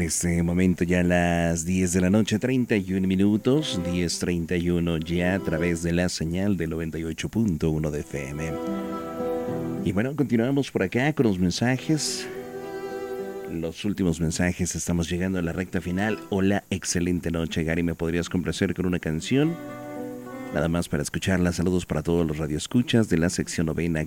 este momento ya las 10 de la noche, 31 minutos, 10:31 ya a través de la señal del 98.1 de FM. Y bueno, continuamos por acá con los mensajes. Los últimos mensajes, estamos llegando a la recta final. Hola, excelente noche, Gary, ¿me podrías complacer con una canción? Nada más para escucharla. Saludos para todos los radioescuchas de la sección novena.